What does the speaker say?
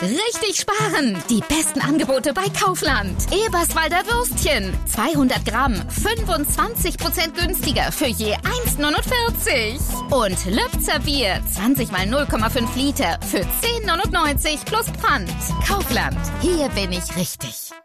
Richtig sparen! Die besten Angebote bei Kaufland. Eberswalder Würstchen. 200 Gramm, 25% günstiger für je 1,49. Und Lübzer Bier, 20 mal 0,5 Liter für 10,99 plus Pfand. Kaufland. Hier bin ich richtig.